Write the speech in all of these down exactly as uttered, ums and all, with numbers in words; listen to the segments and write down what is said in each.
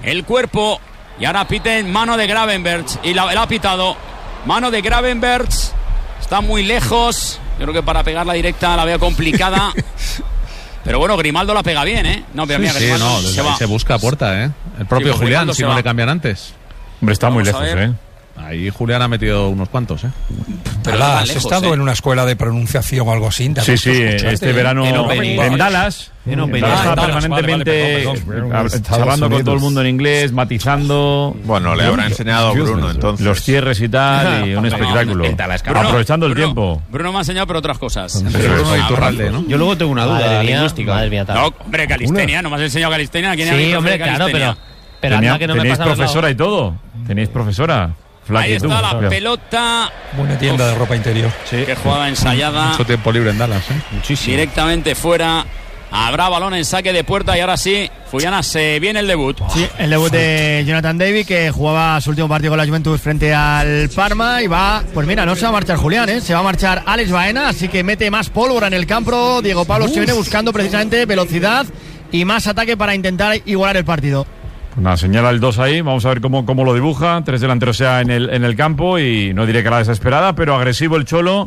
el cuerpo. Y ahora piten mano de Gravenberch. Y la, la ha pitado. Mano de Gravenberch. Está muy lejos. Yo creo que para pegar la directa la veo complicada. Pero bueno, Grimaldo la pega bien, ¿eh? No, pero sí, mira, sí, Grimaldo no, se, va. se busca a puerta, ¿eh? El propio sí, Julián, Grimaldo si no va. le cambian antes. Hombre, está Vamos muy lejos, ¿eh? Ahí Julián ha metido unos cuantos, ¿eh? Pero no has lejos, estado ¿eh? en una escuela de pronunciación o algo así. Sí, sí, este verano en, en, en Dallas. En en Dallas ah, está Dallas, permanentemente vale, vale, perdón, hablando con todo el mundo en inglés, matizando. Bueno, le habrá enseñado a Bruno, entonces. Los cierres y tal, y un espectáculo. Bruno, aprovechando el Bruno, tiempo. Bruno me ha enseñado, pero otras cosas. Pero Bruno Iturralde, ¿no? Yo luego tengo una duda Madre mía, lingüística. madre mía, No, hombre, calistenia, no me has enseñado calistenia. ¿Quién sí, hombre, claro, pero, pero Tenía, anda que no me tenéis pasa profesora y todo. Tenéis profesora. Ahí está la Flaquitud. pelota. Buena tienda de ropa interior. Sí. Qué jugada ensayada. Mucho tiempo libre en Dallas, ¿eh? Muchísimo. Directamente fuera. Habrá balón en saque de puerta y ahora sí, Fullana, se viene el debut. Sí, el debut de Jonathan David, que jugaba su último partido con la Juventus frente al Parma y va, pues mira, no se va a marchar Julián, ¿eh? Se va a marchar Alex Baena, así que mete más pólvora en el campo. Diego Pablo Simeone buscando precisamente velocidad y más ataque para intentar igualar el partido. Pues nada, señala el dos ahí, vamos a ver cómo, cómo lo dibuja. Tres delanteros ya en el, en el campo y no diré que la desesperada, pero agresivo el Cholo.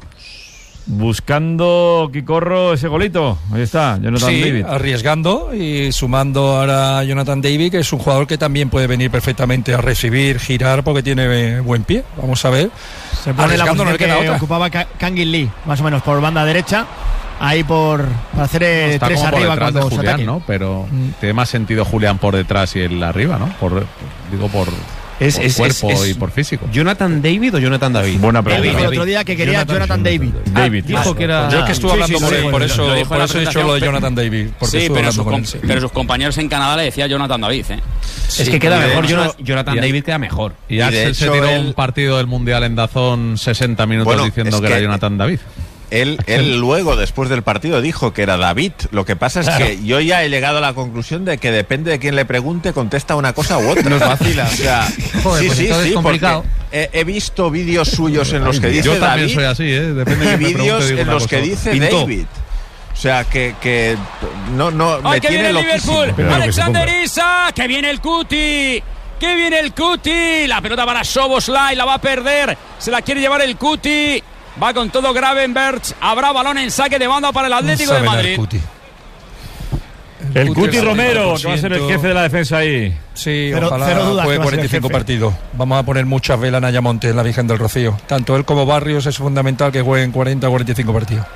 Buscando, Quicorro, ese golito. Ahí está, Jonathan sí, David. Arriesgando y sumando ahora a Jonathan David, que es un jugador que también puede venir perfectamente a recibir, girar, porque tiene buen pie. Vamos a ver. Se pone la posición no que otra. ocupaba Kangin Lee, más o menos por banda derecha. Ahí por para hacer eh, Está tres como por arriba detrás cuando de se Julián, ataque. ¿no? Pero Mm. tiene más sentido Julián por detrás y él arriba, ¿no? Por, por- digo, por, Es, por es, cuerpo es, es y por físico. ¿Jonathan David o Jonathan David? Buena David, pregunta. el otro día que quería Jonathan, Jonathan David. David. Ah, dijo que era... Yo es que estuve Sí, hablando sí, por, sí, él, por lo eso, dijo en por la eso he dicho presentación, lo de pero- Jonathan David. Porque Sí, estuve pero hablando sus, con com- él, sí. pero sus compañeros en Canadá le decía Jonathan David, ¿eh? Es que queda de mejor, hecho- Jonathan, Jonathan y- David queda mejor. Y de Axel se hecho, tiró él- un partido del Mundial en Dazón sesenta minutos Bueno, diciendo es que, que- era Jonathan David. Él, él luego, después del partido, dijo que era David. Lo que pasa es que yo ya he llegado a la conclusión de que depende de quién le pregunte, contesta una cosa u otra. Nos vacila. O sea, Joder, sí, pues sí, entonces sí, es complicado. porque he, he visto vídeos suyos en los que dice Yo también David soy así, ¿eh? Depende y de quién me pregunte, vídeos digo en una los cosa que u dice otra. David. O sea, que, que no, no, me ¡Ay, que tiene viene el loquísimo. Liverpool! Pero que se ¡Alexander ponga. Isak! ¡Que viene el Cuti! ¡Que viene el Cuti! La pelota para Szoboszlai, la va a perder. Se la quiere llevar el Cuti. Va con todo Gravenberch. Habrá balón en saque de banda para el Atlético de Sabe dar Madrid. Cuti. El Cuti es Romero, setenta por ciento. que va a ser el jefe de la defensa ahí. Sí, Cero- ojalá cero dudas juegue que va a ser el cuarenta y cinco jefe. partidos. Vamos a poner muchas velas en Ayamonte, en la Virgen del Rocío. Tanto él como Barrios es fundamental que jueguen cuarenta o cuarenta y cinco partidos.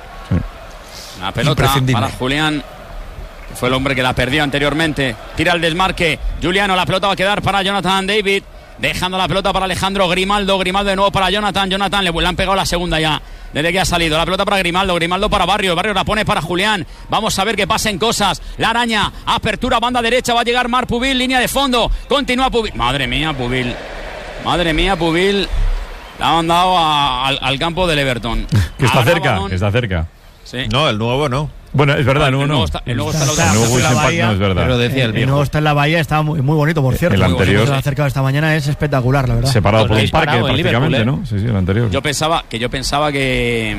La pelota Imprescindible. para Julián, que fue el hombre que la perdió anteriormente. Tira el desmarque. Juliano, la pelota va a quedar para Jonathan David. Dejando la pelota para Alejandro Grimaldo. Grimaldo de nuevo para Jonathan. Jonathan le, le han pegado la segunda ya. Desde que ha salido. La pelota para Grimaldo. Grimaldo para Barrio. Barrio la pone para Julián. Vamos a ver que pasen cosas. La araña. Apertura, banda derecha. Va a llegar Marc Pubil. Línea de fondo. Continúa Pubil. Madre mía, Pubil. Madre mía, Pubil. La han mandado a- al, al campo del Everton. Que está Habrá cerca, balón. que está cerca. Sí. No, el nuevo no. Bueno, es verdad, El no, nuevo no. está- el nuevo está al otro El lado. nuevo Está en Wilson la Park no bahía. es verdad. Pero decía el El viejo. nuevo está en la bahía, está muy, muy bonito, por cierto. El Muy anterior- bonito. Se ha acercado esta mañana, es espectacular, la verdad. Separado por Lo un habéis parque parado en prácticamente, Liverpool, ¿no? Sí, sí, el anterior. Yo pensaba que yo pensaba que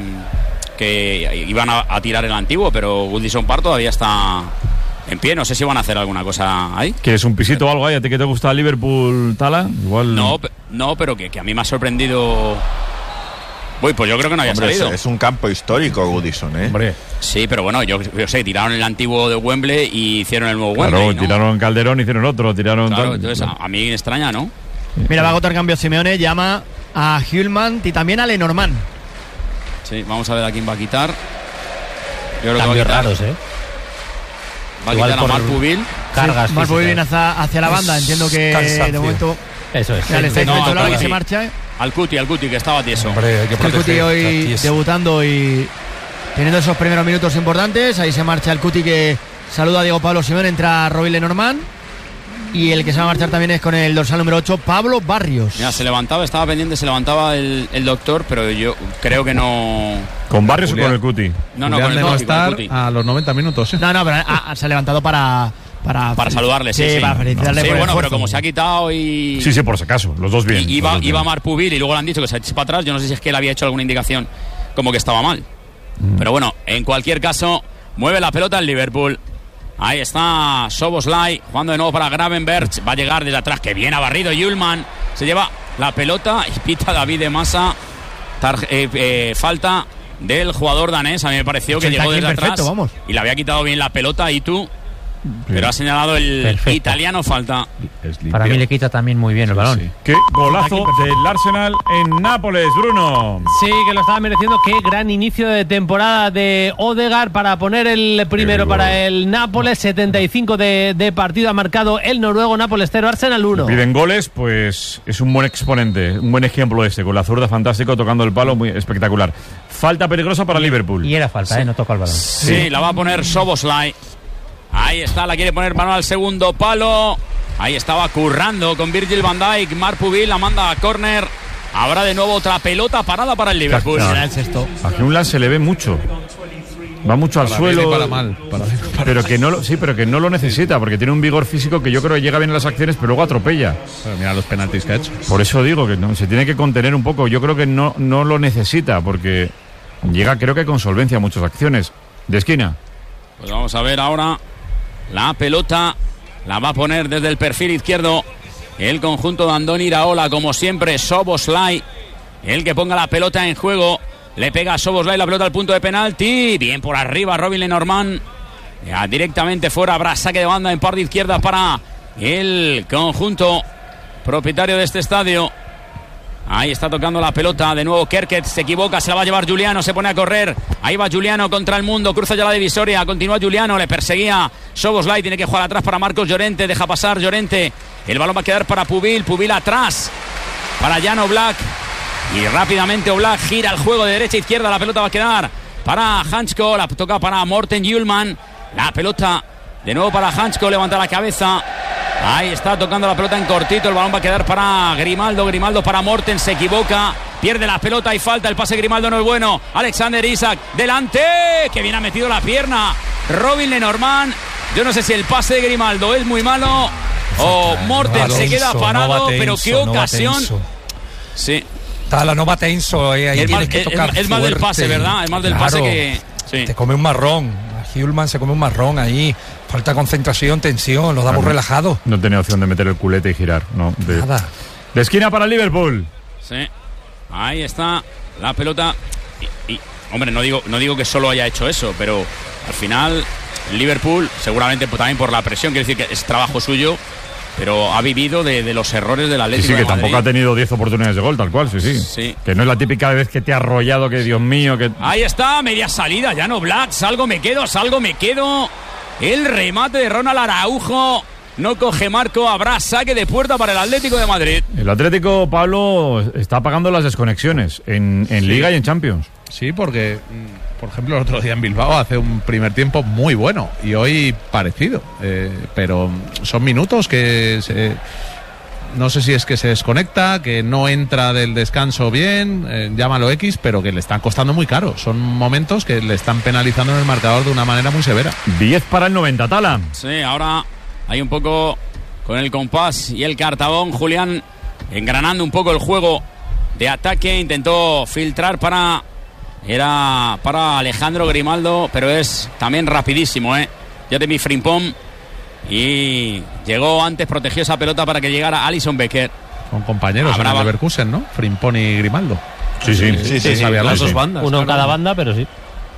que iban a, a tirar el antiguo, pero Goodison Park todavía está en pie. No sé si van a hacer alguna cosa ahí. ¿Que es un pisito o algo ahí? ¿A ti que te gusta Liverpool, Tala? Igual. No, pe- no, pero que, que a mí me ha sorprendido. Uy, pues yo creo que no había Hombre, es, salido. es un campo histórico, Goodison, ¿eh? Hombre, Sí, pero bueno, yo, yo sé, tiraron el antiguo de Wembley y hicieron el nuevo claro, Wembley, ¿no? tiraron Calderón, hicieron otro, tiraron. Claro, tal- entonces a, a mí me extraña, ¿no? Mira, va a agotar cambio Simeone, llama a Hülman y también a Lenormand. Sí, vamos a ver a quién va a quitar. Yo creo que va a Cambios quitar, raros, ¿eh? va a Igual quitar a por- Marc Pubil. Cargas. Más muy bien físicas. hacia, hacia la banda. Entiendo que Cansancio. de momento Eso es. ya le está No, diciendo al Lola que Cuti. se marcha. ¿eh? Al Cuti, al Cuti, que estaba tieso. Hombre, hay que El Cuti proteger. hoy Aquí es- debutando y teniendo esos primeros minutos importantes. Ahí se marcha el Cuti que saluda a Diego Pablo Simeone. Entra Robin Lenormand. Y el que se va a marchar también es con el dorsal número ocho, Pablo Barrios. Mira, se levantaba, estaba pendiente, se levantaba el, el doctor, pero yo creo que no. ¿Con Barrios Julián. o con el Cuti? No, no, Julián con el de no Cuti, con el estar Cuti. a los noventa minutos, ¿eh? No, no, pero ha- ha- se ha levantado para. Para, Para saludarle, sí, sí. para felicitarle Sí, por el bueno, pero esfuerzo. como se ha quitado y. Sí, sí, por si acaso, los dos bien. y iba, los dos bien. iba Marc Pubil y luego le han dicho que se eche para atrás. Yo no sé si es que él había hecho alguna indicación como que estaba mal. Mm. Pero bueno, en cualquier caso, mueve la pelota el Liverpool. Ahí está Szoboszlai jugando de nuevo para Gravenberg. Va a llegar desde atrás, que bien ha barrido Hjulmand. Se lleva la pelota y pita David de Masa. Tar- eh, eh, falta del jugador danés. A mí me pareció que llegó desde perfecto, atrás vamos. y le había quitado bien la pelota y tú. Pero ha señalado el Perfecto. italiano falta. Es limpio. Para mí le quita también muy bien el balón. sí. Qué golazo del Arsenal en Nápoles, Bruno. Sí, que lo estaba mereciendo. Qué gran inicio de temporada de Odegaard para poner el primero Qué para gol. el Nápoles. setenta y cinco de, de partido ha marcado el noruego. Nápoles cero, Arsenal uno. Piden goles, pues es un buen exponente, un buen ejemplo este, con la zurda fantástico, tocando el palo, muy espectacular. Falta peligrosa para Liverpool. Y era falta, ¿eh? No toca el balón. Sí, la va a poner Szoboszlai. Ahí está, la quiere poner mano al segundo palo. Ahí estaba currando con Virgil van Dijk. Marc Pubil la manda a córner. Habrá de nuevo otra pelota parada para el Liverpool. Claro. Será el sexto. A Hjulmand se le ve mucho. Va mucho al Para suelo. bien y para mal. Para bien y para Pero mal. que no lo, sí, pero que no lo necesita, porque tiene un vigor físico que yo creo que llega bien a las acciones, pero luego atropella. Pero mira los penaltis que ha hecho. Por eso digo que no, se tiene que contener un poco. Yo creo que no, no lo necesita, porque llega, creo que con solvencia a muchas acciones. De esquina. Pues vamos a ver ahora. La pelota la va a poner desde el perfil izquierdo el conjunto de Andoni Iraola, como siempre. Szoboszlai, el que ponga la pelota en juego. Le pega a Szoboszlai la pelota al punto de penalti. Bien por arriba Robin Lenormand. Ya directamente fuera, habrá saque de banda en parte izquierda para el conjunto propietario de este estadio. Ahí está tocando la pelota de nuevo Kerkez, se equivoca, se la va a llevar Giuliano, se pone a correr. Ahí va Giuliano contra el mundo, cruza ya la divisoria, continúa Giuliano, le perseguía Szoboszlai, tiene que jugar atrás para Marcos Llorente, deja pasar Llorente. El balón va a quedar para Pubil, Pubil atrás para Jan Oblak. Y rápidamente Oblak gira el juego de derecha a izquierda, la pelota va a quedar para Hansko, la toca para Morten Hjulmand. La pelota de nuevo para Hansko, levanta la cabeza. Ahí está tocando la pelota en cortito. El balón va a quedar para Grimaldo. Grimaldo para Morten. Se equivoca. Pierde la pelota y falta. El pase de Grimaldo no es bueno. Alexander Isak. Delante. Que bien ha metido la pierna Robin Lenormand. Yo no sé si el pase de Grimaldo es muy malo o Morten No va se queda tenso, parado. no va pero tenso, qué no va ocasión. tenso. Sí. Tala, no va tenso. Eh, ahí Es más, tienes que es- tocar es más del fuerte. pase, ¿verdad? Es más del pase que- sí. Te come un marrón. Hjulmand se come un marrón ahí. Falta concentración, tensión. Lo damos Claro. relajado. No tenía opción de meter el culete y girar. No, de, Nada. de esquina para Liverpool. Sí. Ahí está la pelota. Y, y, hombre, no digo, no digo que solo haya hecho eso, pero al final Liverpool, seguramente pues, también por la presión, quiere decir que es trabajo suyo, pero ha vivido de, de los errores del Sí, Atlético sí, que de Madrid. tampoco ha tenido diez oportunidades de gol, tal cual, sí, sí, Sí. Que no es la típica vez que te ha arrollado, que Dios mío, que... Ahí está, media salida, Jan Oblak, salgo, me quedo, salgo, me quedo. El remate de Ronald Araujo. No coge Marco, habrá saque de puerta para el Atlético de Madrid. El Atlético, Pablo, está pagando las desconexiones en, en Liga y en Champions. Sí, porque, mm, por ejemplo, el otro día en Bilbao hace un primer tiempo muy bueno y hoy parecido. Eh, pero son minutos que se, no sé si es que se desconecta, que no entra del descanso bien, eh, llámalo X, pero que le están costando muy caro. Son momentos que le están penalizando en el marcador de una manera muy severa. diez para el noventa, Tala. Sí, ahora hay un poco con el compás y el cartabón. Julián engranando un poco el juego de ataque. Intentó filtrar para... Era para Alejandro Grimaldo, pero es también rapidísimo, ¿eh? Jeremy Frimpong. Y llegó antes, protegió esa pelota para que llegara Alisson Becker. Son compañeros Habrá en el ba- Leverkusen, ¿no? Frimpong y Grimaldo. Sí, sí. Sí, sí, sí. Xavi Las Alonso. dos bandas. Uno en cada banda, pero sí.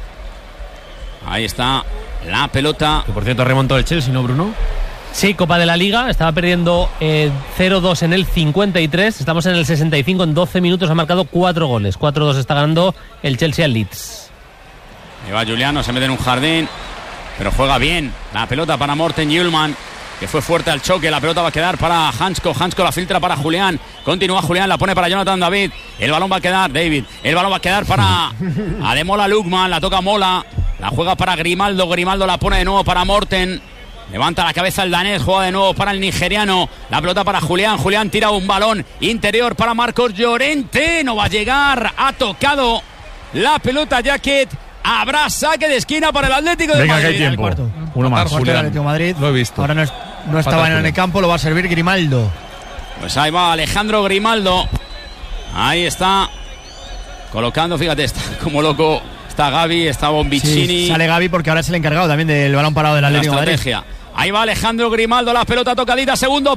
Ahí está la pelota. Que por cierto remontó el Chelsea, ¿no, Bruno? Sí, Copa de la Liga. Estaba perdiendo eh, cero dos en el cincuenta y tres. Estamos en el sesenta y cinco. En doce minutos ha marcado cuatro goles. cuatro dos está ganando el Chelsea al Leeds. Ahí va Giuliano, se mete en un jardín, pero juega bien. La pelota para Morten Hjulmand, que fue fuerte al choque. La pelota va a quedar para Hansko. Hansko la filtra para Julián. Continúa Julián, la pone para Jonathan David. El balón va a quedar, David. El balón va a quedar para Ademola Lookman. La toca Mola. La juega para Grimaldo. Grimaldo la pone de nuevo para Morten. Levanta la cabeza el danés, juega de nuevo para el nigeriano. La pelota para Julián. Julián tira un balón interior para Marcos Llorente. No va a llegar. Ha tocado la pelota Jacket. Habrá saque de esquina para el Atlético de Venga, que Madrid. hay tiempo. cuarto. Uno más. Cuarto del Atlético de Madrid. Lo he visto. Ahora no, es- no estaba en el campo, lo va a servir Grimaldo. Pues ahí va Alejandro Grimaldo. Ahí está. Colocando, fíjate, está como loco. Está Gavi, está Bombicini. Sí, sale Gavi porque ahora es el encargado también del balón parado del Atlético de Madrid. Ahí va Alejandro Grimaldo, la pelota tocadita, segundo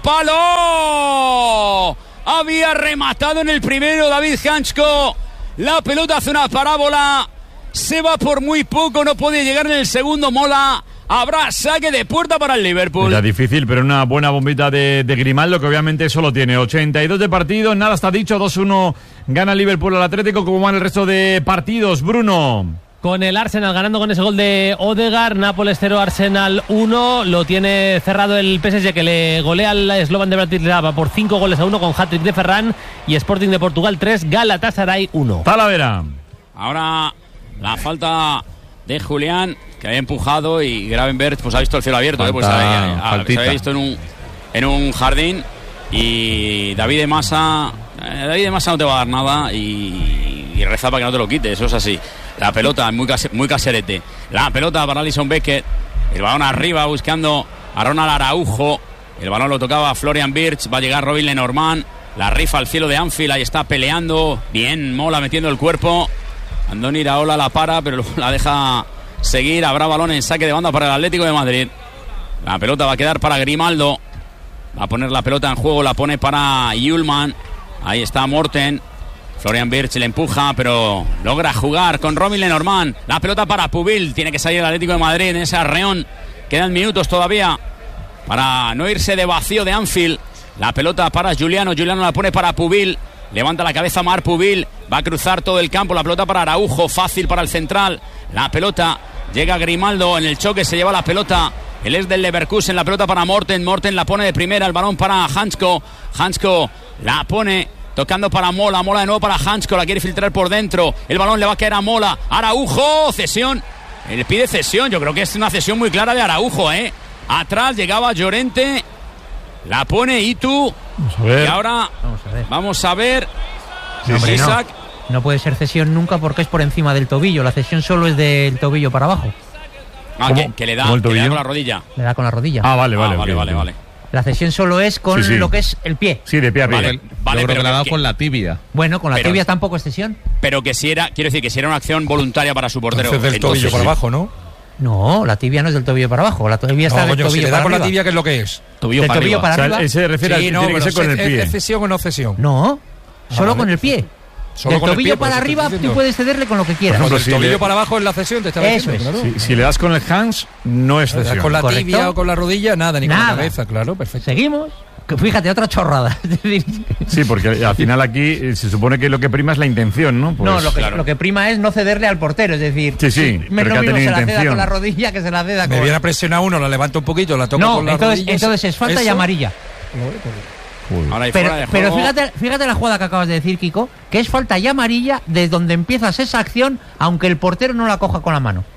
palo. Había rematado en el primero David Hansko. La pelota hace una parábola. Se va por muy poco, no puede llegar en el segundo Mola. Habrá saque de puerta para el Liverpool. Era difícil, pero una buena bombita de, de Grimaldo, que obviamente solo tiene ochenta y dos de partido. Nada está dicho, dos uno gana el Liverpool al Atlético. ¿Cómo van el resto de partidos, Bruno? Con el Arsenal ganando con ese gol de Odegaard, Nápoles cero, Arsenal uno. Lo tiene cerrado el P S G, que le golea al Slovan de Bratislava por cinco goles a uno con hat-trick de Ferran. Y Sporting de Portugal tres, Galatasaray uno. Talavera. Ahora la falta de Julián, que había empujado, y Gravenberch pues ha visto el cielo abierto. Falta, eh, pues había, a, se había visto en un, en un jardín. Y David de Masa, eh, David de Masa no te va a dar nada, y, y reza para que no te lo quite, eso es así. La pelota muy, case, muy caserete. La pelota para Alisson Becker. El balón arriba buscando a Ronald Araujo. El balón lo tocaba Florian Wirtz. Va a llegar Robin Lenormand. La rifa al cielo de Anfield. Ahí está peleando. Bien, Mola metiendo el cuerpo. Andoni Iraola la para, pero la deja seguir. Habrá balón en saque de banda para el Atlético de Madrid. La pelota va a quedar para Grimaldo. Va a poner la pelota en juego. La pone para Yulman. Ahí está Morten. Florian Wirtz le empuja, pero logra jugar con Robin Lenormand. La pelota para Pubil. Tiene que salir el Atlético de Madrid en ese arreón. Quedan minutos todavía para no irse de vacío de Anfield. La pelota para Juliano. Juliano la pone para Pubil. Levanta la cabeza Mar Pubil. Va a cruzar todo el campo. La pelota para Araujo. Fácil para el central. La pelota llega Grimaldo. En el choque se lleva la pelota. Él es del Leverkusen. La pelota para Morten. Morten la pone de primera. El balón para Hansko. Hansko la pone tocando para Mola. Mola de nuevo para Hansko. La quiere filtrar por dentro. El balón le va a caer a Mola. Araujo. Cesión. Él pide cesión. Yo creo que es una cesión muy clara de Araujo, ¿eh? Atrás llegaba Llorente. La pone Itu. Vamos a ver. Y ahora Vamos a ver. vamos a ver. No, hombre, Isaac. no. No puede ser cesión nunca porque es por encima del tobillo. La cesión solo es del tobillo para abajo. Ah, que, que le da, ¿Cómo el que le da tobillo? con la rodilla. Le da con la rodilla. Ah, vale, vale. Ah, vale, ok, vale, ok. vale. La cesión solo es con Sí, sí. lo que es el pie. Sí, de pie a pie. Vale, vale, Yo creo pero que le ha dado que- con la tibia. Bueno, con la Pero- tibia tampoco es cesión. Pero que si era, quiero decir, que si era una acción voluntaria para su portero. Entonces del entonces tobillo para sí. abajo, ¿no? No, la tibia no es del tobillo para abajo. La tibia está No, del coño, tobillo si le da para con la arriba. tibia, ¿qué es lo que es? Tobillo Del para tobillo arriba. para O sea, arriba. él se refiere Sí, al no, tiene que pero ser con el ¿es, pie. ¿es cesión o no cesión? No, solo vale. con el pie. Solo Del con el tobillo pie, por para eso te arriba estoy tú diciendo. puedes cederle con lo que quieras. Por No, ejemplo, del si tobillo le- para abajo es la cesión, te estaba Eso diciendo, es. claro. Si, si le das con el hands, no es Le das cesión. con la Correcto. tibia o con la rodilla, nada, ni con Nada. la cabeza, claro, perfecto. Seguimos. Que Fíjate, otra chorrada. Es decir, Sí, porque al final aquí eh, se supone que lo que prima es la intención, ¿no? Pues, no, lo que, claro. lo que prima es no cederle al portero. Es decir, Sí, sí, me pero lo que ha mismo tenido se la ceda intención. con la rodilla que se la ceda Me con... viene a presionar uno, la levanto un poquito, la toco No, con la entonces, rodilla. entonces es falta y ¿Eso? amarilla. Joder. Ahora hay Pero, fuera de pero juego. fíjate, fíjate la jugada que acabas de decir, Kiko, que es falta y amarilla de donde empiezas esa acción, aunque el portero no la coja con la mano.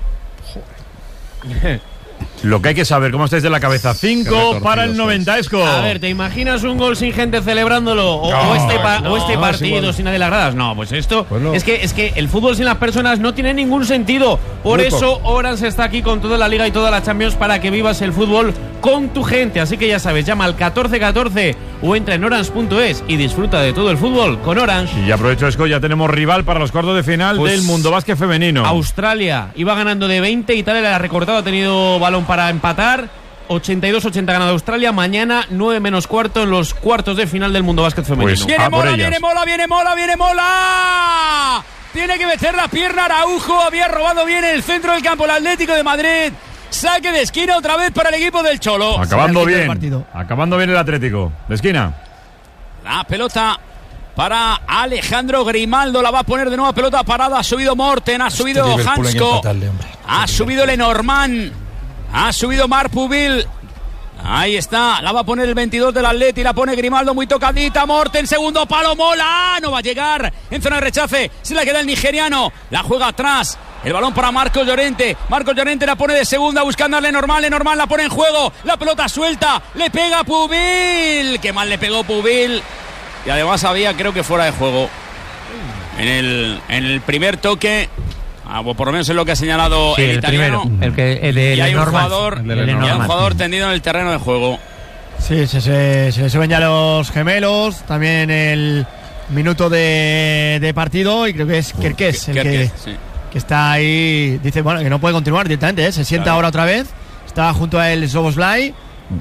Lo que hay que saber, ¿cómo estáis de la cabeza? Cinco retorcidos para el sois. noventa, Esco. A ver, ¿te imaginas un gol sin gente celebrándolo? O, No, o este, pa- no, o este no, es partido igual. sin nadie las gradas. No, pues esto Pues no. es que es que el fútbol sin las personas no tiene ningún sentido. Por Muy eso Orange está aquí con toda la Liga y toda la Champions para que vivas el fútbol con tu gente. Así que ya sabes, llama al catorce catorce o entra en orange punto es y disfruta de todo el fútbol con Orange. Y ya aprovecho, Esco, ya tenemos rival para los cuartos de final Pues, del Mundo Básquet Femenino. Australia iba ganando de veinte, Italia le ha recortado, ha tenido balón para empatar. ochenta y dos ochenta ganado Australia. Mañana nueve menos cuarto en los cuartos de final del Mundo Básquet Femenino. Pues, Viene Ah, por Mola, ellas. viene Mola, viene Mola, viene Mola. Tiene que meter la pierna Araujo. Había robado bien el centro del campo el Atlético de Madrid. Saque de esquina otra vez para el equipo del Cholo. Acabando Será el quinto del bien. partido. Acabando bien el Atlético. De esquina. La pelota para Alejandro Grimaldo. La va a poner de nuevo, pelota parada. Ha subido Morten, ha subido Liverpool hay que Hansko. empatarle, hombre. Ha subido Lenormand. Ha subido Marc Pubil. Ahí está, la va a poner el veintidós del Atleti, la pone Grimaldo muy tocadita, Morten, segundo palo, Mola, no va a llegar en zona de rechace, se la queda el nigeriano, la juega atrás, el balón para Marcos Llorente, Marcos Llorente la pone de segunda buscando a Lenormand, Lenormand la pone en juego, la pelota suelta, le pega Pubil, qué mal le pegó Pubil, y además había creo que fuera de juego, en el, en el primer toque. Ah, o por lo menos es lo que ha señalado Sí, el, el italiano. primero, el que el de y hay un Lenormand. jugador, El de y hay un Lenormand. jugador tendido en el terreno de juego. Sí, se, se, se le suben ya los gemelos. También el minuto de, de partido. Y creo que es Kerkez el que, Kerkez, sí. que está ahí, dice, bueno, que no puede continuar directamente, ¿eh? Se sienta claro. ahora otra vez, está junto a él Szoboszlai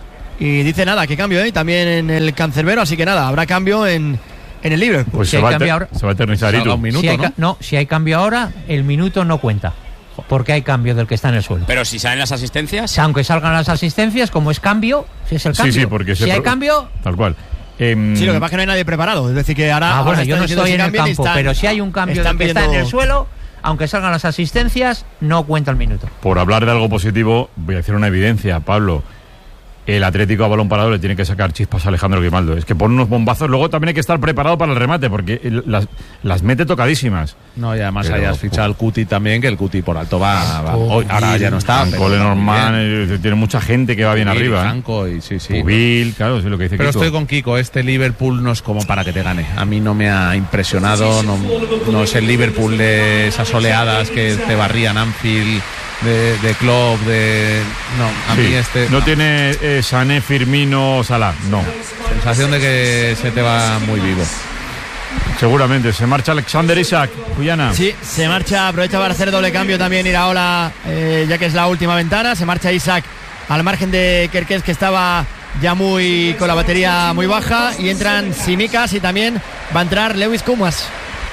y dice nada, que cambio, ¿eh? También en el cancerbero, así que nada, habrá cambio en, en el Liverpool. Pues si se, va cambio te, ahora, se va a eternizar y un minuto, si ¿no? Ca- no, si hay cambio ahora, el minuto no cuenta. Porque hay cambio del que está en el suelo. Pero si salen las asistencias. Aunque salgan las asistencias, como es cambio, si es el cambio. Sí, sí, porque si hay pro... cambio. Tal cual. Eh, sí, lo que pasa es que no hay nadie preparado. Es decir, que ahora. Ah, bueno, ahora yo no estoy en el campo, están, pero si hay un cambio del que viendo... está en el suelo, aunque salgan las asistencias, no cuenta el minuto. Por hablar de algo positivo, voy a decir una evidencia, Pablo. El Atlético a balón parado le tiene que sacar chispas a Alejandro Grimaldo. Es que pone unos bombazos. Luego también hay que estar preparado para el remate, porque las, las mete tocadísimas. No, y además pero, hayas fichado al Cuti también, que el Cuti por alto va. va oh, hoy, ahora ya no está. Cole Norman, eh, tiene mucha gente que va bien Pubil, arriba. Franco y sí, sí. Pubil, claro, es lo que dice Pero Kiko. estoy con Kiko. Este Liverpool no es como para que te gane. A mí no me ha impresionado. No, no es el Liverpool de esas oleadas que te barrían Anfield. De, de Klopp, de... No, a sí, mí este... No, no. tiene eh, Sané, Firmino, Salah, no. Sensación de que se te va muy vivo. Seguramente. Se marcha Alexander Isak, Cuyana. Sí, se marcha, aprovecha para hacer doble cambio también Iraola, eh, ya que es la última ventana. Se marcha Isak al margen de Kerkez, que estaba ya muy con la batería muy baja. Y entran Tsimikas y también va a entrar Lewis Kumas.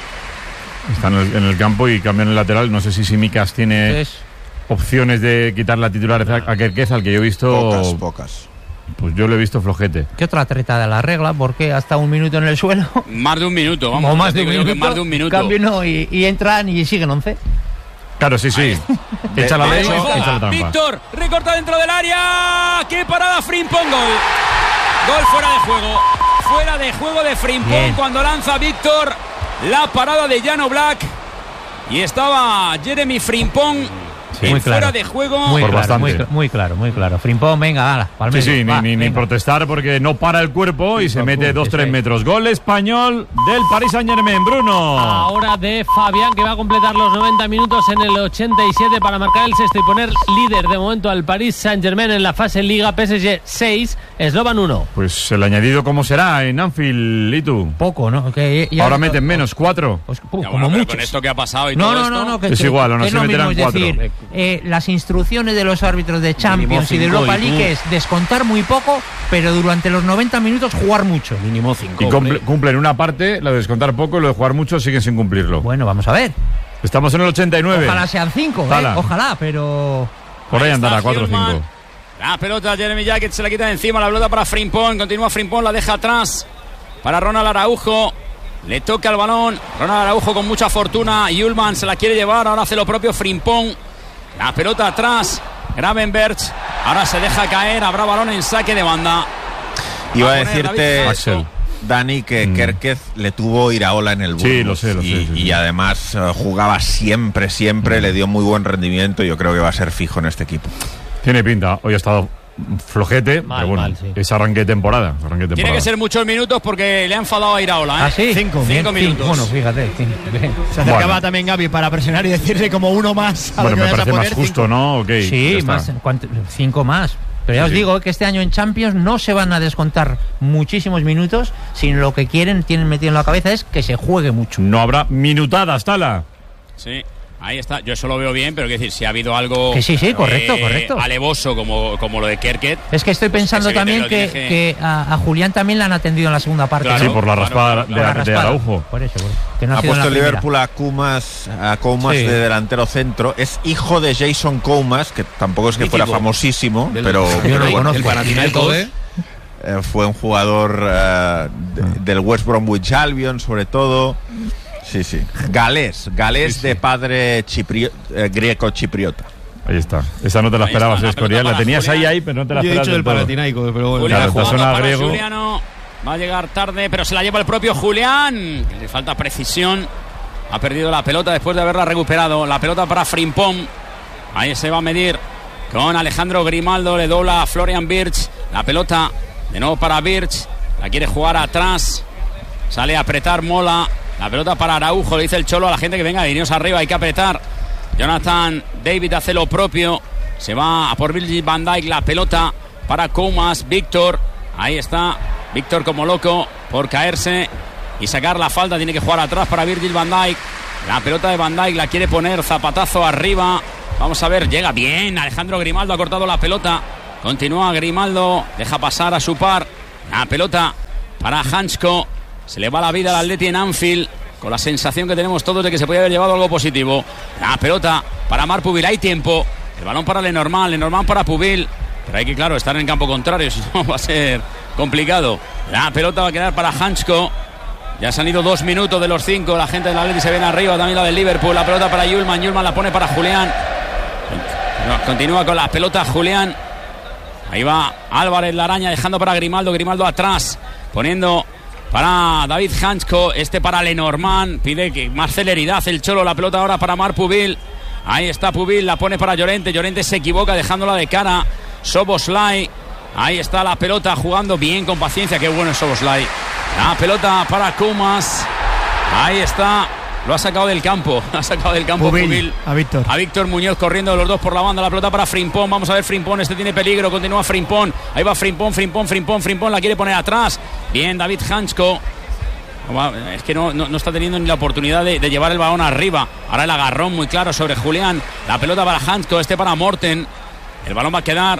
Están en el, en el campo y cambian el lateral. No sé si Tsimikas tiene... Es... opciones de quitar la titularidad a Kerkez, al que yo he visto pocas, pocas. Pues yo lo he visto flojete. ¿Qué otra treta de la regla? Porque hasta un minuto en el suelo. Más de un minuto, vamos. O más de un minuto, más de un minuto. Cambio no, y, y entran y siguen once. Claro, sí, sí. Echa la ley, echa la trampa. Víctor, recorta dentro del área. ¡Qué parada! Frimpong, gol. Gol fuera de juego. Fuera de juego de Frimpong cuando lanza Víctor. La parada de Jan Oblak. Y estaba Jeremy Frimpong. Sí, muy fuera claro. de juego. Muy por claro, bastante. muy, muy claro, muy claro. Frimpong, venga, ala, pa'l medio. Sí, sí, va, ni, ni, ni protestar porque no para el cuerpo y se mete dos tres metros. Gol español del Paris Saint-Germain, Bruno. Ahora de Fabián, que va a completar los noventa minutos en el ochenta y siete para marcar el sexto y poner líder de momento al Paris Saint-Germain en la fase Liga. P S G seis, Slovan uno. Pues el añadido, ¿cómo será en Anfield, Litu? Poco, ¿no? Que ya ahora meten menos, cuatro. Pues, ya, como bueno, mucho. Con esto que ha pasado y no, todo no, esto. No, no, que, es que, igual, aún así así meterán mismo, cuatro. Es decir, eh, las instrucciones de los árbitros de Champions y de Europa League es descontar muy poco, pero durante los noventa minutos jugar mucho. Mínimo cinco. Y cumple, cumplen una parte, lo de descontar poco y lo de jugar mucho siguen sin cumplirlo. Bueno, vamos a ver. Estamos en el ochenta y nueve. Ojalá sean cinco, ¿eh? Ojalá, pero... Por ahí, ahí andará, cuatro o cinco. La pelota, Jeremy Jacket se la quita de encima, la pelota para Frimpong, continúa Frimpong, la deja atrás para Ronald Araujo. Le toca el balón, Ronald Araujo con mucha fortuna, Ullman se la quiere llevar, ahora hace lo propio Frimpong. La pelota atrás, Gravenberch, ahora se deja caer, habrá balón en saque de banda. Iba a, a decirte, Axel, Dani, que mm. Kerkez le tuvo Iraola en el Burgos. Sí, lo sé, lo sé. Y, sí, sí. y además uh, jugaba siempre, siempre, mm. le dio muy buen rendimiento y yo creo que va a ser fijo en este equipo. Tiene pinta, hoy ha estado flojete, mal, pero bueno, mal, sí. es arranque de temporada, arranque de temporada. Tiene que ser muchos minutos porque le ha enfadado a Iraola, ¿eh? ¿Ah, sí? Cinco, cinco bien, minutos. Bueno, fíjate. Cinco, se acercaba bueno. también Gaby para presionar y decirle como uno más. A bueno, lo que me parece poner, más justo, cinco. ¿no? Okay, sí, más, cinco más. Pero ya sí, os digo que este año en Champions no se van a descontar muchísimos minutos, sino lo que quieren, tienen metido en la cabeza es que se juegue mucho. No habrá minutadas, Tala. Sí. Ahí está, yo eso lo veo bien, pero quiero decir, si ha habido algo que sí, sí, correcto, eh, correcto. alevoso como, como lo de Kerkez. Es que estoy pensando pues que también que, que... que a, a Julián también le han atendido en la segunda parte. Claro, ¿no? Sí, por la raspada, claro, claro, de, de, de Araujo. Por eso, por eso. Que no ha ha puesto el Liverpool a Kumas, a Koumas sí. de delantero centro. Es hijo de Jason Koumas, que tampoco es que fuera famosísimo, del, pero, yo pero no bueno, el Panathinaikos eh, fue un jugador uh, de, del West Bromwich Albion, sobre todo. Sí, sí. Galés, galés sí, sí. de padre chiprio, eh, greco-chipriota. Ahí está. Esa no te la ahí esperabas, es Escorial. La tenías Julián. ahí, ahí, pero no te la Yo esperabas. Yo he dicho el Panathinaikos, pero bueno. Julián claro, jugando para griego. Juliano. Va a llegar tarde, pero se la lleva el propio Julián. Le falta precisión. Ha perdido la pelota después de haberla recuperado. La pelota para Frimpong. Ahí se va a medir con Alejandro Grimaldo. Le dobla a Florian Wirtz. La pelota de nuevo para Wirtz. La quiere jugar atrás. Sale a apretar Mola. La pelota para Araujo, le dice el Cholo a la gente que venga, veniros arriba, hay que apretar. Jonathan David hace lo propio. Se va a por Virgil van Dijk, la pelota para Koumas, Víctor. Ahí está, Víctor como loco por caerse y sacar la falta. Tiene que jugar atrás para Virgil van Dijk. La pelota de Van Dijk la quiere poner, zapatazo arriba. Vamos a ver, llega bien. Alejandro Grimaldo ha cortado la pelota. Continúa Grimaldo, deja pasar a su par. La pelota para Hansko. Se le va la vida al Atleti en Anfield, con la sensación que tenemos todos de que se podía haber llevado algo positivo. La pelota para Marc Pubil, hay tiempo. El balón para Lenormand, Lenormand para Pubil. Pero hay que, claro, estar en el campo contrario, si no va a ser complicado. La pelota va a quedar para Hansko. Ya se han ido dos minutos de los cinco. La gente del Atleti se viene arriba, también la del Liverpool. La pelota para Yulman, Yulman la pone para Julián. Continúa con la pelota Julián. Ahí va Álvarez, la araña, dejando para Grimaldo. Grimaldo atrás, poniendo para David Hansko. Este para Lenormand. Pide que más celeridad el Cholo. La pelota ahora para Marc Pubil. Ahí está Pubil, la pone para Llorente. Llorente se equivoca dejándola de cara. Szoboszlai. Ahí está la pelota, jugando bien, con paciencia. Qué bueno es Szoboszlai. La pelota para Koeman. Ahí está. Lo ha sacado del campo. Ha sacado del campo Pubil, Pubil. A Víctor. A Víctor Muñoz corriendo los dos por la banda. La pelota para Frimpong. Vamos a ver Frimpong. Este tiene peligro. Continúa Frimpong. Ahí va Frimpong, Frimpong, Frimpong, Frimpong. La quiere poner atrás. Bien, David Hansko. Es que no, no, no está teniendo ni la oportunidad de, de llevar el balón arriba. Ahora el agarrón muy claro sobre Julián. La pelota para Hansko. Este para Morten. El balón va a quedar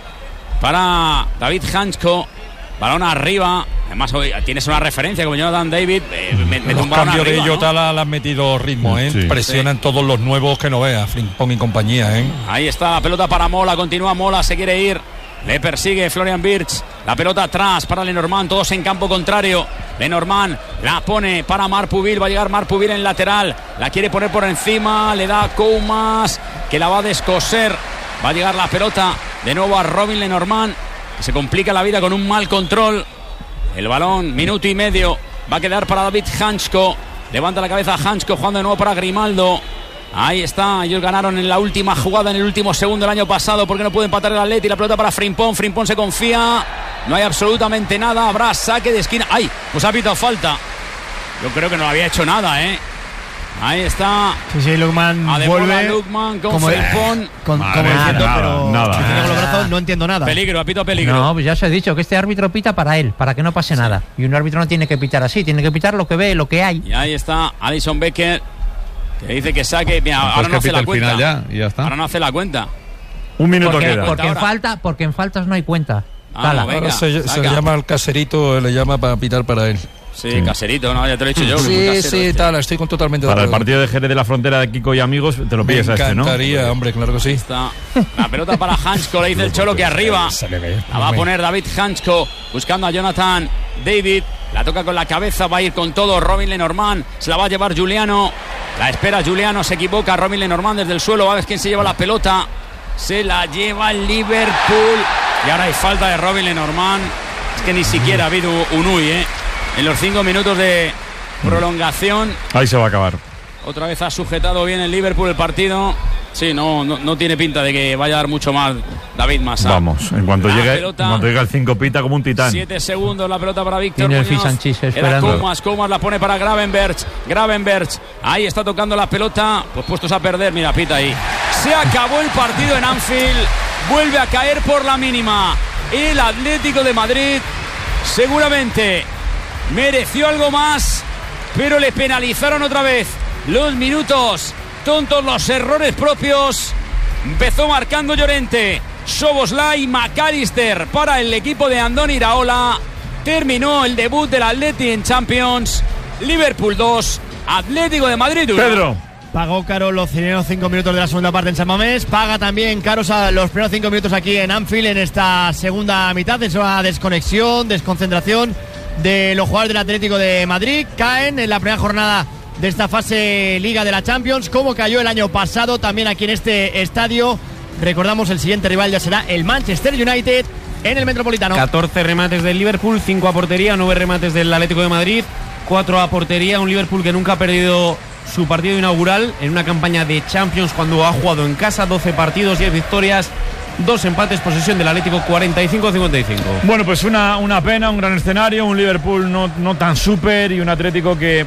para David Hansko. Balón arriba. Además, hoy tienes una referencia como Jonathan David. Eh, me, me Los cambios de Jota ¿no? le han metido ritmo, ¿eh? Sí. Presionan sí. todos los nuevos que no veas. Frimpong y compañía, ¿eh? Ahí está la pelota para Mola. Continúa Mola, se quiere ir. Le persigue Florian Wirtz. La pelota atrás para Lenormand. Todos en campo contrario. Lenormand la pone para Marc Pubil. Va a llegar Marc Pubil en lateral. La quiere poner por encima. Le da Koeman, que la va a descoser. Va a llegar la pelota de nuevo a Robin Lenormand, que se complica la vida con un mal control. El balón, minuto y medio, va a quedar para David Hansko. Levanta la cabeza Hansko, jugando de nuevo para Grimaldo. Ahí está, ellos ganaron en la última jugada, en el último segundo el año pasado, porque no puede empatar el Atleti. La pelota para Frimpong, Frimpong se confía. No hay absolutamente nada, habrá saque de esquina. ¡Ay! Pues ha pitado falta. Yo creo que no había hecho nada, ¿eh? Ahí está. Sí, sí, Lukman vuelve. Lukman con Frimpong. Con, como diciendo, nada, pero nada. con los brazos, no entiendo nada. Peligro, apito peligro. No, pues ya os he dicho que este árbitro pita para él, para que no pase sí. nada. Y un árbitro no tiene que pitar así, tiene que pitar lo que ve, lo que hay. Y ahí está Alisson Becker, que dice que saque. Mira, pues ahora no hace la cuenta. Ya, y ya está. Ahora no hace la cuenta. Un minuto porque, queda. Porque en, falta, porque en faltas no hay cuenta. Ah, no, venga, ahora se, se le llama al caserito, le llama para pitar para él. Sí, sí, caserito, no, ya te lo he dicho yo. Sí, sí, este. tal, estoy con totalmente de Para acuerdo. el partido de Jerez de la Frontera de Kiko y amigos, te lo pides a este, ¿no? Me encantaría, hombre, claro que sí. Está la pelota para Hansko, le dice el Cholo que arriba. La va a poner David Hansko, buscando a Jonathan David. La toca con la cabeza, va a ir con todo Robin Lenormand. Se la va a llevar Giuliano. La espera Giuliano, se equivoca Robin Lenormand desde el suelo. Va a ver quién se lleva la pelota. Se la lleva el Liverpool. Y ahora hay falta de Robin Lenormand. Es que ni siquiera ha habido un U I, ¿eh? En los cinco minutos de prolongación. Ahí se va a acabar. Otra vez ha sujetado bien el Liverpool el partido. Sí, no, no, no tiene pinta de que vaya a dar mucho más David Massa. Vamos, en cuanto, llegue, pelota, en cuanto llegue al cinco pita como un titán. Siete segundos la pelota para Víctor Tiene Muñoz. el fish and cheese Era esperando. Koeman, Koeman la pone para Gravenberch. Gravenberch, ahí está tocando la pelota. Pues puestos a perder, mira, pita ahí. Se acabó el partido en Anfield. Vuelve a caer por la mínima el Atlético de Madrid. Seguramente mereció algo más, pero le penalizaron otra vez los minutos tontos, los errores propios. Empezó marcando Llorente, Szoboszlai y McAllister para el equipo de Andoni Iraola. Terminó el debut del Atleti en Champions. Liverpool dos, Atlético de Madrid uno. Pedro. Pagó caro los primeros cinco minutos de la segunda parte en San Mamés. Paga también caros a los primeros cinco minutos aquí en Anfield en esta segunda mitad. Es una desconexión, desconcentración de los jugadores del Atlético de Madrid. Caen en la primera jornada de esta fase Liga de la Champions, como cayó el año pasado también aquí en este estadio. Recordamos, el siguiente rival ya será el Manchester United en el Metropolitano. catorce remates del Liverpool, cinco a portería, nueve remates del Atlético de Madrid, cuatro a portería. Un Liverpool que nunca ha perdido su partido inaugural en una campaña de Champions cuando ha jugado en casa. doce partidos, diez victorias, dos empates, posesión del Atlético cuarenta y cinco a cincuenta y cinco. Bueno, pues una, una pena, un gran escenario, un Liverpool no, no tan súper y un Atlético que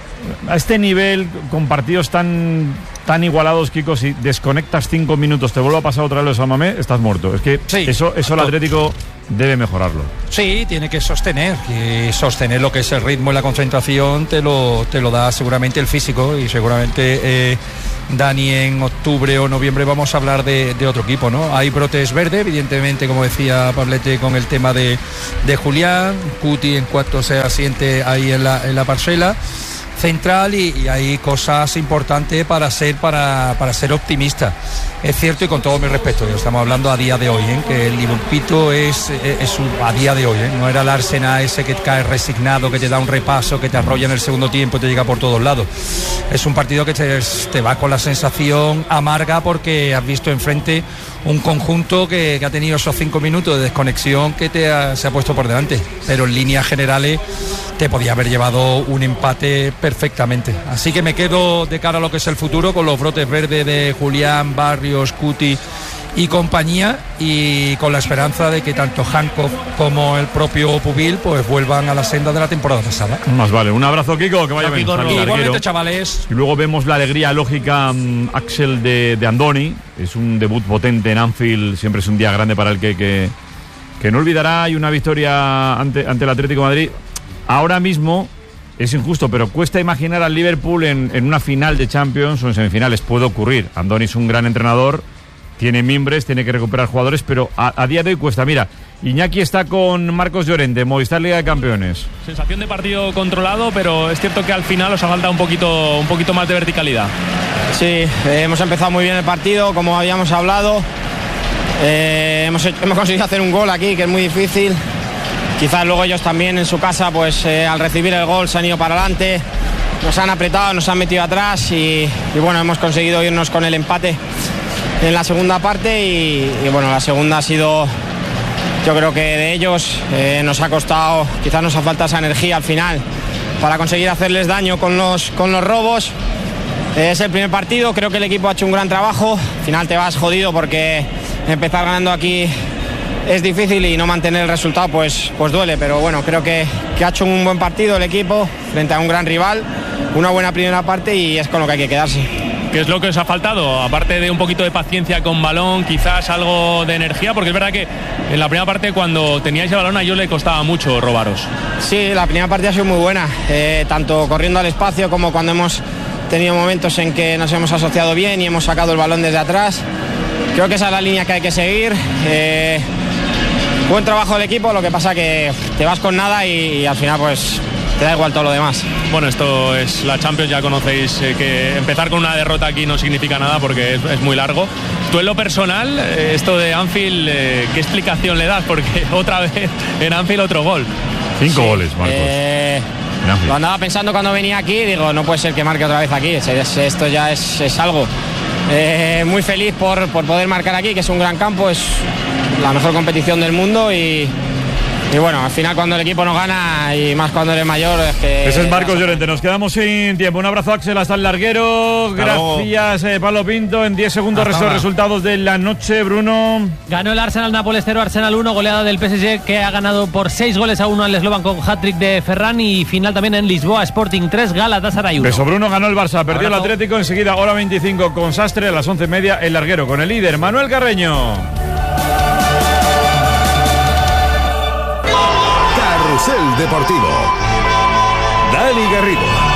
a este nivel, con partidos tan, tan igualados, Kiko, si desconectas cinco minutos, te vuelve a pasar otra vez lo de San Mamés, estás muerto. Es que sí, eso, eso el Atlético debe mejorarlo. Sí, tiene que sostener, y sostener lo que es el ritmo y la concentración te lo, te lo da seguramente el físico, y seguramente eh, Dani en octubre o noviembre vamos a hablar de, de otro equipo, ¿no? Hay brotes verdes, evidentemente, como decía Pablete, con el tema de, de Julián, Cuti en cuanto se asiente ahí en la, en la parcela central, y, y hay cosas importantes para ser para, para ser optimista. Es cierto, y con todo mi respeto, estamos hablando a día de hoy, ¿eh? Que el Liverpool es, es, es un, a día de hoy, ¿eh? No era el Arsenal ese que cae resignado, que te da un repaso, que te arrolla en el segundo tiempo y te llega por todos lados. Es un partido que te, te va con la sensación amarga, porque has visto enfrente un conjunto que, que ha tenido esos cinco minutos de desconexión que te ha, se ha puesto por delante, pero en líneas generales te podía haber llevado un empate perfectamente. Así que me quedo de cara a lo que es el futuro con los brotes verdes de Julián, Barrios, Cuti y compañía, y con la esperanza de que tanto Hancock como el propio Pubil pues vuelvan a la senda de la temporada pasada. Más vale. Un abrazo, Kiko, que vaya bien. Igualmente, chavales. Y luego vemos la alegría lógica, um, Axel, de, de Andoni. Es un debut potente en Anfield, siempre es un día grande para el que, que, que no olvidará. Y una victoria ante, ante el Atlético de Madrid. Ahora mismo es injusto, pero cuesta imaginar al Liverpool en, en una final de Champions o en semifinales. Puede ocurrir. Andoni es un gran entrenador, tiene mimbres, tiene que recuperar jugadores, pero a, a día de hoy cuesta. Mira, Iñaki está con Marcos Llorente, Movistar Liga de Campeones. Sensación de partido controlado, pero es cierto que al final os ha faltado un poquito, un poquito más de verticalidad. Sí, eh, hemos empezado muy bien el partido, como habíamos hablado. Eh, hemos, hemos conseguido hacer un gol aquí, que es muy difícil. Quizás luego ellos también en su casa, pues eh, al recibir el gol se han ido para adelante, nos han apretado, nos han metido atrás, y, y bueno, hemos conseguido irnos con el empate en la segunda parte, y, y bueno, la segunda ha sido, yo creo que de ellos, eh, nos ha costado, quizás nos ha faltado esa energía al final para conseguir hacerles daño con los, con los robos. Eh, es el primer partido, creo que el equipo ha hecho un gran trabajo. Al final te vas jodido porque empezar ganando aquí es difícil, y no mantener el resultado pues, pues duele, pero bueno, creo que, que ha hecho un buen partido el equipo frente a un gran rival, una buena primera parte, y es con lo que hay que quedarse. ¿Qué es lo que os ha faltado? Aparte de un poquito de paciencia con balón, quizás algo de energía, porque es verdad que en la primera parte, cuando teníais el balón, a ellos le costaba mucho robaros. Sí, la primera parte ha sido muy buena, eh, tanto corriendo al espacio como cuando hemos tenido momentos en que nos hemos asociado bien y hemos sacado el balón desde atrás. Creo que esa es la línea que hay que seguir. Eh, buen trabajo del equipo, lo que pasa que te vas con nada y, y al final pues te da igual todo lo demás. Bueno, esto es la Champions, ya conocéis eh, que empezar con una derrota aquí no significa nada porque es, es muy largo. Tú en lo personal, eh, esto de Anfield, eh, ¿qué explicación le das? Porque otra vez en Anfield otro gol. Cinco sí, goles, Marcos. Eh, lo andaba pensando cuando venía aquí, digo, no puede ser que marque otra vez aquí, esto ya es, es algo. Eh, muy feliz por, por poder marcar aquí, que es un gran campo, es la mejor competición del mundo, y, y bueno, al final cuando el equipo no gana, y más cuando eres mayor, es que... Ese es Marcos Llorente, nos quedamos sin tiempo. Un abrazo, Axel, hasta el larguero. Gracias, eh, Pablo Pinto. En diez segundos resto de resultados de la noche, Bruno. Ganó el Arsenal Nápoles cero, Arsenal uno, goleada del P S G, que ha ganado por seis goles a uno al Slovan con hat-trick de Ferran, y final también en Lisboa, Sporting tres, Galatasaray uno. Beso, Bruno, ganó el Barça, perdió el Atlético, enseguida hora veinticinco con Sastre, a las once y media el larguero con el líder Manuel Carreño. Carrusel Deportivo. Dani Garrido.